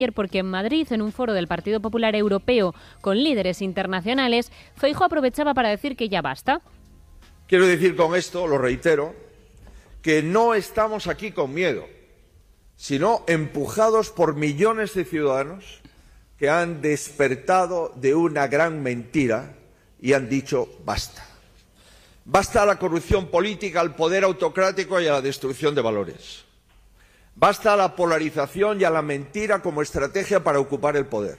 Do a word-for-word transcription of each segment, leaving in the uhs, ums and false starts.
Porque en Madrid, en un foro del Partido Popular Europeo con líderes internacionales, Feijóo aprovechaba para decir que ya basta. Quiero decir con esto, lo reitero, que no estamos aquí con miedo, sino empujados por millones de ciudadanos que han despertado de una gran mentira y han dicho basta. Basta a la corrupción política, al poder autocrático y a la destrucción de valores. Basta a la polarización y a la mentira como estrategia para ocupar el poder.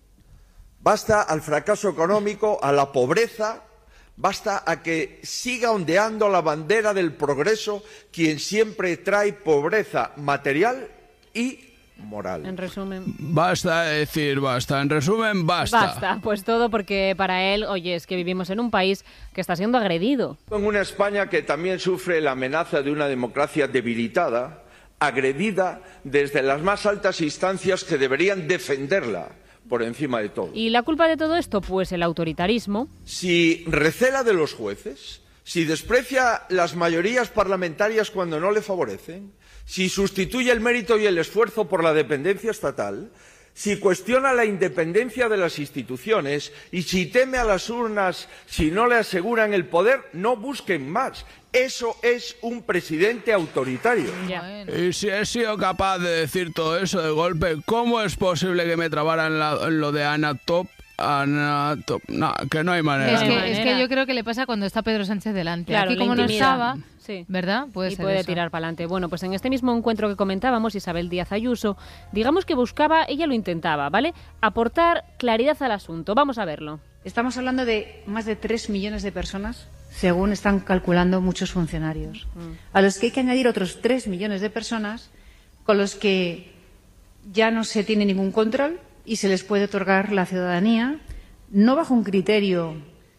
Basta al fracaso económico, a la pobreza. Basta a que siga ondeando la bandera del progreso quien siempre trae pobreza material y moral. En resumen... Basta decir basta. En resumen, basta. Basta, pues todo porque para él, oye, es que vivimos en un país que está siendo agredido. En una España que también sufre la amenaza de una democracia debilitada, agredida desde las más altas instancias que deberían defenderla por encima de todo. ¿Y la culpa de todo esto? Pues el autoritarismo. Si recela de los jueces, si desprecia las mayorías parlamentarias cuando no le favorecen, si sustituye el mérito y el esfuerzo por la dependencia estatal, si cuestiona la independencia de las instituciones y si teme a las urnas si no le aseguran el poder, no busquen más. Eso es un presidente autoritario. Ya. Y si he sido capaz de decir todo eso de golpe, ¿cómo es posible que me trabaran la, lo de Ana Top? Ana Top, no, que no hay manera. Es que, No hay es manera. que yo creo que le pasa cuando está Pedro Sánchez delante. Claro, Aquí le como no intimida. estaba, Sí. ¿verdad? Puede y ser puede eso. tirar para adelante. Bueno, pues en este mismo encuentro que comentábamos, Isabel Díaz Ayuso, digamos que buscaba, ella lo intentaba, ¿vale? Aportar claridad al asunto. Vamos a verlo. Estamos hablando de más de tres millones de personas, según están calculando muchos funcionarios, a los que hay que añadir otros tres millones de personas con los que ya no se tiene ningún control y se les puede otorgar la ciudadanía, no bajo un criterio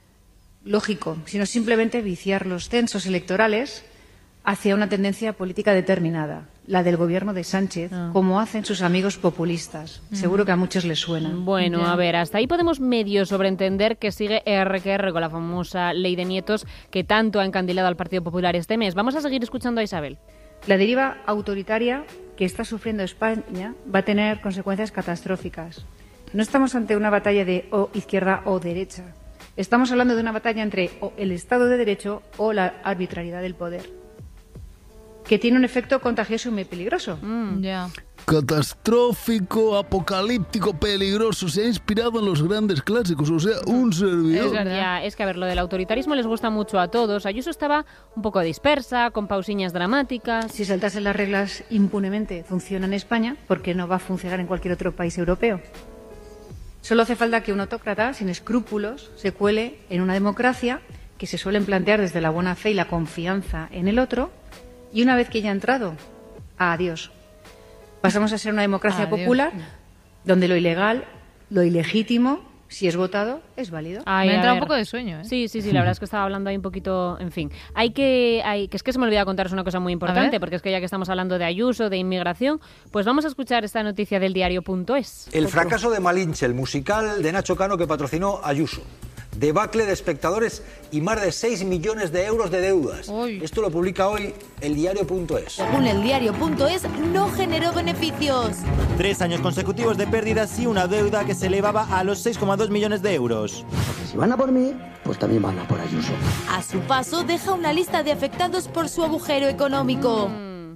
lógico, sino simplemente viciar los censos electorales hacia una tendencia política determinada, la del gobierno de Sánchez, Ah. como hacen sus amigos populistas. Seguro que a muchos les suena. Bueno, Ya. a ver, hasta ahí podemos medio sobreentender que sigue R que R con la famosa ley de nietos que tanto ha encandilado al Partido Popular este mes. Vamos a seguir escuchando a Isabel. La deriva autoritaria que está sufriendo España va a tener consecuencias catastróficas. No estamos ante una batalla de o izquierda o derecha. Estamos hablando de una batalla entre o el Estado de Derecho o la arbitrariedad del poder, que tiene un efecto contagioso y muy peligroso. Mm. Ya. Catastrófico, apocalíptico, peligroso. Se ha inspirado en los grandes clásicos, o sea, un servidor. Es verdad. Ya, es que a ver, lo del autoritarismo les gusta mucho a todos. Ayuso estaba un poco dispersa, con pausiñas dramáticas. Si saltarse las reglas impunemente funciona en España, ¿por qué no va a funcionar en cualquier otro país europeo? Solo hace falta que un autócrata sin escrúpulos se cuele en una democracia que se suelen plantear desde la buena fe y la confianza en el otro, y una vez que ya ha entrado, adiós. Pasamos a ser una democracia Adiós. popular donde lo ilegal, lo ilegítimo, si es votado, es válido. Ay, me a entra un ver. poco de sueño, ¿eh? Sí, sí, sí, la verdad es que estaba hablando ahí un poquito, en fin. Hay que, hay, que es que se me olvidaba contaros una cosa muy importante, ver. porque es que ya que estamos hablando de Ayuso, de inmigración, pues vamos a escuchar esta noticia del diario punto es. El fracaso de Malinche, el musical de Nacho Cano que patrocinó Ayuso. Debacle de espectadores y más de seis millones de euros de deudas. Uy. Esto lo publica hoy el diario punto es. Según el diario punto es, no generó beneficios. Tres años consecutivos de pérdidas y una deuda que se elevaba a los seis coma dos millones de euros. Si van a por mí, pues también van a por Ayuso. A su paso, deja una lista de afectados por su agujero económico.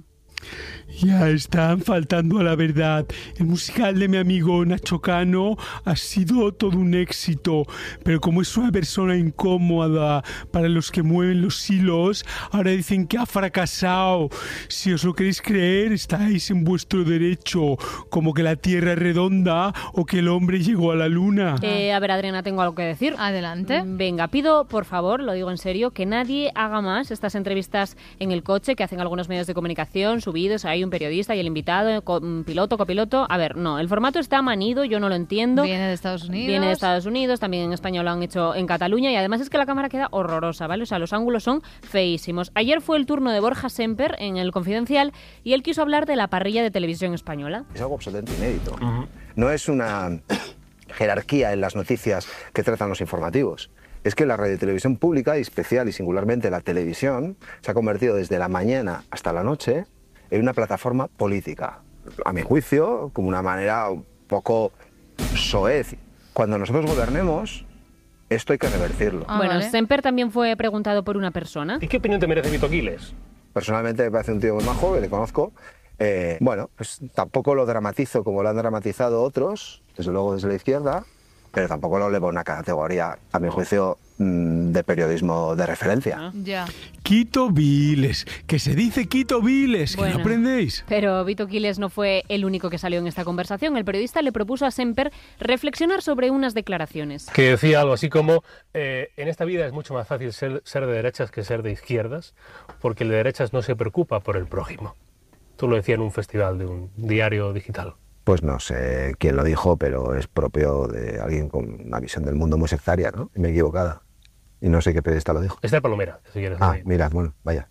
Ya están faltando a la verdad. El musical de mi amigo Nacho Cano ha sido todo un éxito, pero como es una persona incómoda para los que mueven los hilos, ahora dicen que ha fracasado. Si os lo queréis creer, estáis en vuestro derecho, como que la Tierra es redonda o que el hombre llegó a la Luna. Eh, a ver, Adriana, tengo algo que decir. Adelante. Venga, pido, por favor, lo digo en serio, que nadie haga más estas entrevistas en el coche que hacen algunos medios de comunicación, subidos, hay un periodista y el invitado, co- piloto, copiloto. A ver, no, el formato está manido, yo no lo entiendo. Viene de Estados Unidos. Viene de Estados Unidos, también en España lo han hecho en Cataluña y además es que la cámara queda horrorosa, ¿vale? O sea, los ángulos son feísimos. Ayer fue el turno de Borja Semper en El Confidencial y él quiso hablar de la parrilla de televisión española. Es algo absolutamente inédito. No es una jerarquía en las noticias que tratan los informativos. Es que la radiotelevisión pública, y especial y singularmente la televisión, se ha convertido desde la mañana hasta la noche en una plataforma política. A mi juicio, como una manera poco soez. Cuando nosotros gobernemos, esto hay que revertirlo. Ah, bueno, vale. Semper también fue preguntado por una persona. ¿Y qué opinión te merece Vito Quiles? Personalmente me parece un tío muy majo, le conozco. Eh, bueno, pues tampoco lo dramatizo como lo han dramatizado otros, desde luego desde la izquierda, pero tampoco lo elevo a una categoría, a mi juicio, de periodismo de referencia. Ah, ya. Quito Viles, que se dice Quito Viles, bueno, que no aprendéis. Pero Vito Quiles no fue el único que salió en esta conversación. El periodista le propuso a Semper reflexionar sobre unas declaraciones. Que decía algo así como, eh, en esta vida es mucho más fácil ser, ser de derechas que ser de izquierdas, porque el de derechas no se preocupa por el prójimo. Tú lo decías en un festival de un diario digital. Pues no sé quién lo dijo, pero es propio de alguien con una visión del mundo muy sectaria, ¿no? Y me he equivocado. Y no sé qué periodista lo dijo. Esther Palomera, si quieres. Ah, mira, bueno, vaya.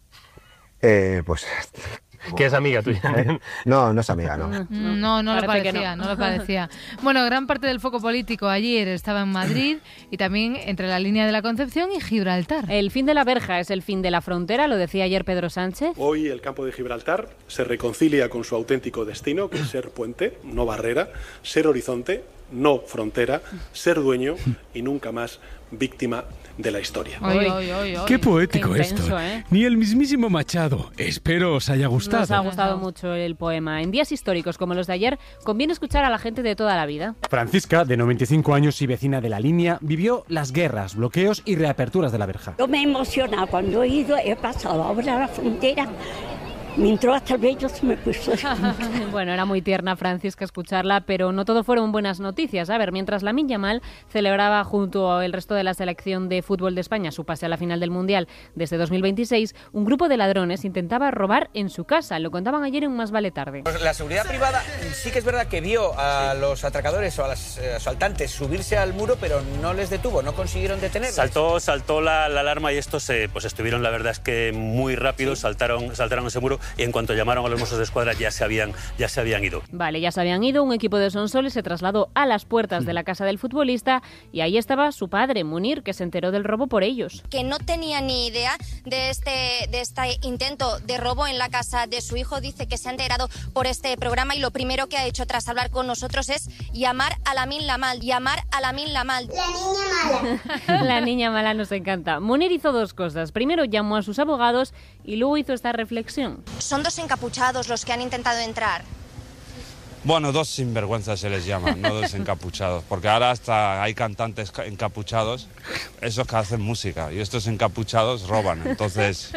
Eh, pues... Que es amiga tuya. ¿Eh? No, no es amiga, no. No, no lo parecía, no. no lo parecía. Bueno, gran parte del foco político ayer estaba en Madrid y también entre la línea de la Concepción y Gibraltar. El fin de la verja es el fin de la frontera, lo decía ayer Pedro Sánchez. Hoy el campo de Gibraltar se reconcilia con su auténtico destino, que es ser puente, no barrera, ser horizonte, no frontera, ser dueño y nunca más víctima de la historia. Oy, oy, oy, oy. Qué poético Qué intenso, esto. ¿eh? Ni el mismísimo Machado. Espero os haya gustado. Nos ha gustado mucho el poema. En días históricos como los de ayer, conviene escuchar a la gente de toda la vida. Francisca, de noventa y cinco años y vecina de la línea, vivió las guerras, bloqueos y reaperturas de la verja. Yo me he emocionado cuando he ido, he pasado ahora a la frontera. Me entró hasta el vello, se me puso. Bueno, era muy tierna Francisca escucharla, pero no todo fueron buenas noticias. A ver, mientras Lamine Yamal celebraba junto al resto de la selección de fútbol de España su pase a la final del Mundial desde dos mil veintiséis, un grupo de ladrones intentaba robar en su casa. Lo contaban ayer en Más Vale Tarde. Pues la seguridad privada sí que es verdad que vio a los atracadores o a los asaltantes subirse al muro, pero no les detuvo, no consiguieron detenerlos. Saltó, saltó la, la alarma y estos eh, pues estuvieron, la verdad es que muy rápido, sí. saltaron, saltaron ese muro. Y en cuanto llamaron a los Mossos de Escuadra ya se habían, ya se habían ido. Vale, ya se habían ido. Un equipo de Sonsoles se trasladó a las puertas de la casa del futbolista y ahí estaba su padre, Munir, que se enteró del robo por ellos. Que no tenía ni idea de este, de este intento de robo en la casa de su hijo. Dice que se ha enterado por este programa y lo primero que ha hecho tras hablar con nosotros es llamar a Lamine Yamal, llamar a Lamine Yamal. La niña mala. La niña mala nos encanta. Munir hizo dos cosas. Primero llamó a sus abogados y luego hizo esta reflexión. Son dos encapuchados los que han intentado entrar. Bueno, dos sinvergüenzas se les llama, no dos encapuchados, porque ahora hasta hay cantantes encapuchados, esos que hacen música, y estos encapuchados roban, entonces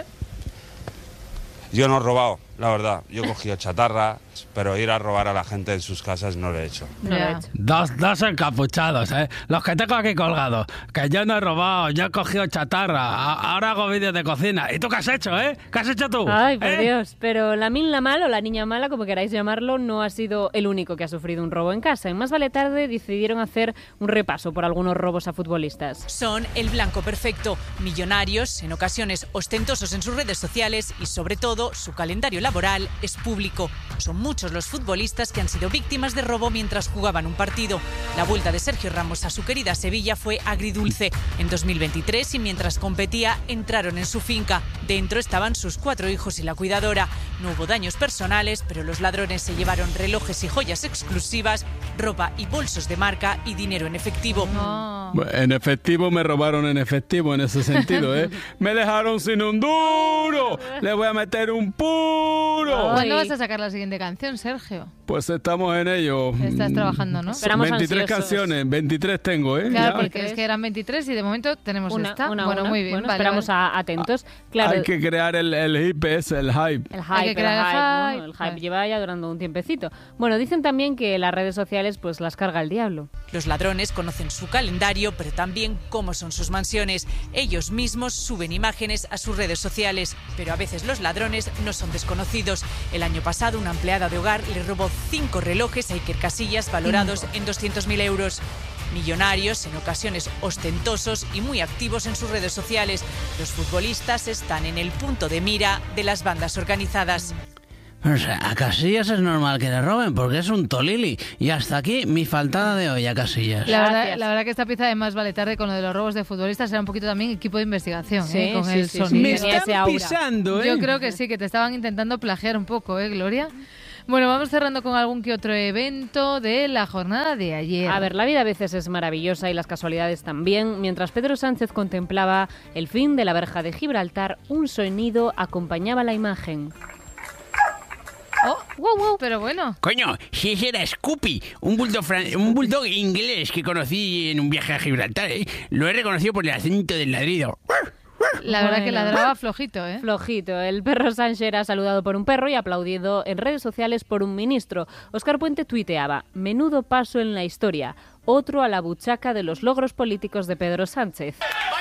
yo no he robado, la verdad, yo he cogido chatarra, pero ir a robar a la gente en sus casas no lo he hecho. No lo he hecho. Dos, dos encapuchados, ¿eh? Los que tengo aquí colgados. Que yo no he robado, yo he cogido chatarra. A- ahora hago vídeos de cocina. ¿Y tú qué has hecho, eh? ¿Qué has hecho tú? Ay, por ¿Eh? Dios. Pero Lamine Yamal, o la niña mala, como queráis llamarlo, no ha sido el único que ha sufrido un robo en casa. En Más Vale Tarde decidieron hacer un repaso por algunos robos a futbolistas. Son el blanco perfecto. Millonarios, en ocasiones ostentosos en sus redes sociales y, sobre todo, su calendario laboral es público. Son muchos los futbolistas que han sido víctimas de robo mientras jugaban un partido. La vuelta de Sergio Ramos a su querida Sevilla fue agridulce. En dos mil veintitrés, y mientras competía, entraron en su finca. Dentro estaban sus cuatro hijos y la cuidadora. No hubo daños personales, pero los ladrones se llevaron relojes y joyas exclusivas, ropa y bolsos de marca y dinero en efectivo. No. En efectivo me robaron en efectivo en ese sentido, ¿eh? Me dejaron sin un duro. Le voy a meter un puro. ¿Cuándo vas a sacar la siguiente canción, Sergio? Pues estamos en ello. Estás trabajando, ¿no? Esperamos veintitrés ansiosos. canciones, veintitrés tengo, ¿eh? Claro, Ya. porque es que eran veintitrés y de momento tenemos Una, esta. una, bueno, una. muy bien. Bueno, vale, esperamos vale. a- atentos. Claro, Hay que crear el, el hype ese, el hype. El Hay hype, que el crear el hype, ¿no? hype. El hype Vale. lleva ya durando un tiempecito. Bueno, dicen también que las redes sociales pues las carga el diablo. Los ladrones conocen su calendario, pero también cómo son sus mansiones. Ellos mismos suben imágenes a sus redes sociales, pero a veces los ladrones no son desconocidos. El año pasado, una empleada de hogar le robó cinco relojes a Iker Casillas valorados en doscientos mil euros. Millonarios, en ocasiones ostentosos y muy activos en sus redes sociales. Los futbolistas están en el punto de mira de las bandas organizadas. O sea, a Casillas es normal que le roben porque es un tolili. Y hasta aquí mi faltada de hoy a Casillas. La verdad, la verdad que esta pieza de Más Vale Tarde con lo de los robos de futbolistas era un poquito también equipo de investigación, Sí, ¿eh? Con sí, el sí, sonido. sí. Me están pisando, ¿eh? Yo creo que sí, que te estaban intentando plagiar un poco, ¿eh, Gloria? Bueno, vamos cerrando con algún que otro evento de la jornada de ayer. A ver, la vida a veces es maravillosa y las casualidades también. Mientras Pedro Sánchez contemplaba el fin de la verja de Gibraltar, un sonido acompañaba la imagen. Oh, wow, wow, pero bueno. Coño, si ese era Scoopy, un bulldog, fran- un bulldog inglés que conocí en un viaje a Gibraltar, ¿eh? Lo he reconocido por el acento del ladrido. La Bueno, verdad que ladraba flojito, ¿eh? Flojito. El perro Sánchez era saludado por un perro y aplaudido en redes sociales por un ministro. Óscar Puente tuiteaba: menudo paso en la historia, otro a la buchaca de los logros políticos de Pedro Sánchez.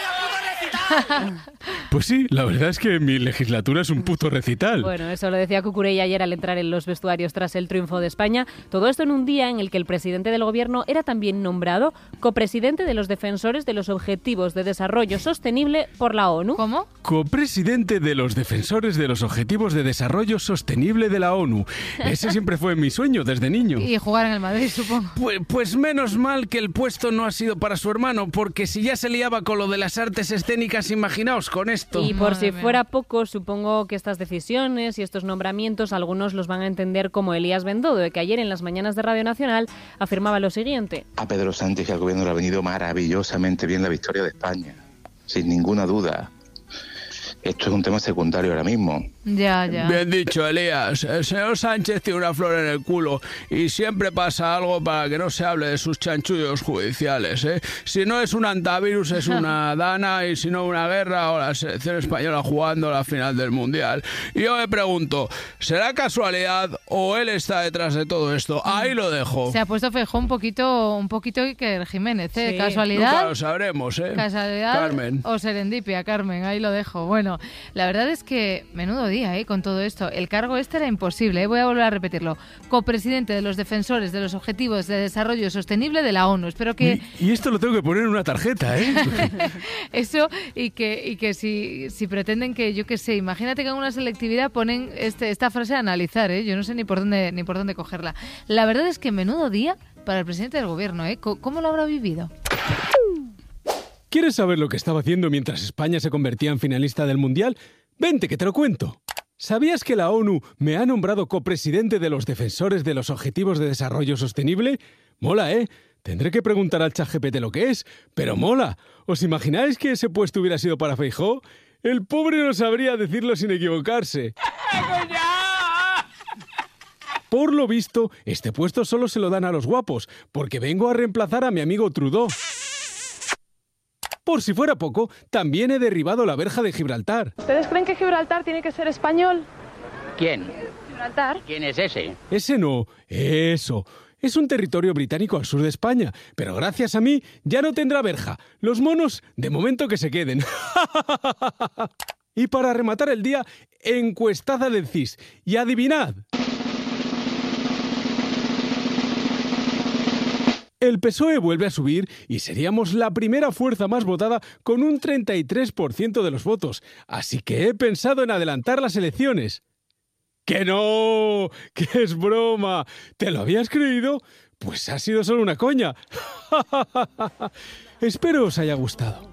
Pues sí, la verdad es que mi legislatura es un puto recital. Bueno, eso lo decía Cucurella ayer al entrar en los vestuarios tras el triunfo de España. Todo esto en un día en el que el presidente del gobierno era también nombrado copresidente de los defensores de los Objetivos de Desarrollo Sostenible por la ONU. ¿Cómo? Copresidente de los defensores de los Objetivos de Desarrollo Sostenible de la ONU. Ese siempre fue mi sueño desde niño. Y jugar en el Madrid, supongo. Pues, pues menos mal que el puesto no ha sido para su hermano, porque si ya se liaba con lo de las artes escénicas, imaginaos con esto. Y por Madre si mía. fuera poco, supongo que estas decisiones y estos nombramientos algunos los van a entender como Elías Bendodo, que ayer en las mañanas de Radio Nacional afirmaba lo siguiente. A Pedro Sánchez y al gobierno le ha venido maravillosamente bien la victoria de España, sin ninguna duda. Esto es un tema secundario ahora mismo. Ya, ya. Bien dicho, Elías. El señor Sánchez tiene una flor en el culo y siempre pasa algo para que no se hable de sus chanchullos judiciales, ¿eh? Si no es un antivirus, es una dana, y si no una guerra o la selección española jugando la final del Mundial. Y yo me pregunto, ¿será casualidad o él está detrás de todo esto? Ahí lo dejo. Se ha puesto Feijóo un poquito, un poquito Iker Jiménez, ¿eh? Sí. ¿Casualidad? Nunca lo sabremos, ¿eh? ¿Casualidad Carmen. o serendipia, Carmen? Ahí lo dejo. Bueno, la verdad es que menudo día, ¿eh? Con todo esto. El cargo este era imposible, ¿eh? Voy a volver a repetirlo. Copresidente de los defensores de los Objetivos de Desarrollo Sostenible de la ONU. Espero que... Y, y esto lo tengo que poner en una tarjeta, ¿eh? Eso, y que, y que si, si pretenden que, yo qué sé, imagínate que en una selectividad ponen este, esta frase a analizar, ¿eh? Yo no sé ni por dónde ni por dónde cogerla. La verdad es que menudo día para el presidente del gobierno, ¿eh? ¿Cómo lo habrá vivido? ¿Quieres saber lo que estaba haciendo mientras España se convertía en finalista del Mundial? Vente, que te lo cuento. ¿Sabías que la ONU me ha nombrado copresidente de los defensores de los Objetivos de Desarrollo Sostenible? Mola, ¿eh? Tendré que preguntar al ChatGPT lo que es, pero mola. ¿Os imagináis que ese puesto hubiera sido para Feijóo? El pobre no sabría decirlo sin equivocarse. Por lo visto, este puesto solo se lo dan a los guapos, porque vengo a reemplazar a mi amigo Trudeau. Por si fuera poco, también he derribado la verja de Gibraltar. ¿Ustedes creen que Gibraltar tiene que ser español? ¿Quién? Gibraltar. ¿Quién es ese? Ese no, eso. Es un territorio británico al sur de España, pero gracias a mí ya no tendrá verja. Los monos, de momento que se queden. Y para rematar el día, encuestada del C I S. Y adivinad. El P S O E vuelve a subir y seríamos la primera fuerza más votada con un treinta y tres por ciento de los votos. Así que he pensado en adelantar las elecciones. ¡Que no! ¡Que es broma! ¿Te lo habías creído? Pues ha sido solo una coña. Espero os haya gustado.